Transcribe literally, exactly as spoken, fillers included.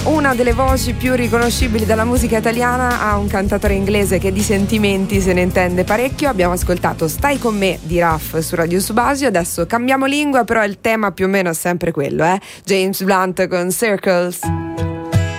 una delle voci più riconoscibili della musica italiana, a un cantautore inglese che di sentimenti se ne intende parecchio. Abbiamo ascoltato Stai con me di Raff su Radio Subasio. Adesso cambiamo lingua, però il tema più o meno è sempre quello, eh? James Blunt con Circles.